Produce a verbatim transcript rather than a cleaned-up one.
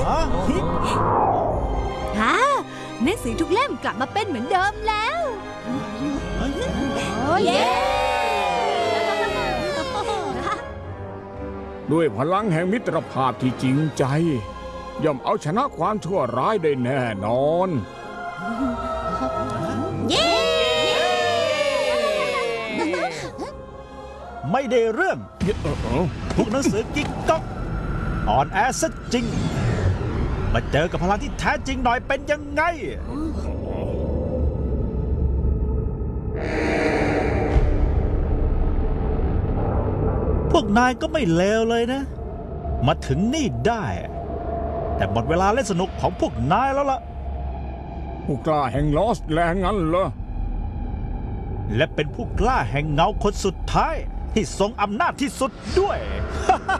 ฮ่าหนังสือทุกเล่มกลับมาเป็นเหมือนเดิมแล้วเย้ด้วยพลังแห่งมิตรภาพที่จริงใจย่อมเอาชนะความชั่วร้ายได้แน่นอนเย้ไม่ได้เรื่องพวกหนังสือกิ๊กก๊อกอ่อนแอซะจริงมาเจอกับพลังที่แท้จริงหน่อยเป็นยังไงพวกนายก็ไม่เลวเลยนะมาถึงนี่ได้แต่หมดเวลาเล่นสนุกของพวกนายแล้วล่ะผู้กล้าแห่งลอสแลงงั้นเหรอและเป็นผู้กล้าแห่งเงาคนสุดท้ายที่ทรงอำนาจที่สุดด้วย